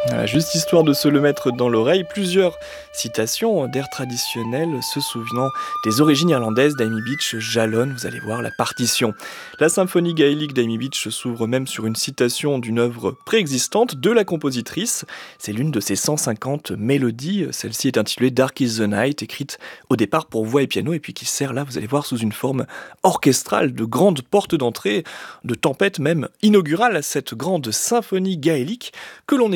Voilà, juste histoire de se le mettre dans l'oreille, plusieurs citations d'airs traditionnels se souvenant des origines irlandaises d'Amy Beach jalonnent, vous allez voir, la partition. La symphonie gaélique d'Amy Beach s'ouvre même sur une citation d'une œuvre préexistante de la compositrice. C'est l'une de ses 150 mélodies. Celle-ci est intitulée Dark is the Night, écrite au départ pour voix et piano, et puis qui sert là, vous allez voir, sous une forme orchestrale de grande porte d'entrée, de tempête même inaugurale, cette grande symphonie gaélique que l'on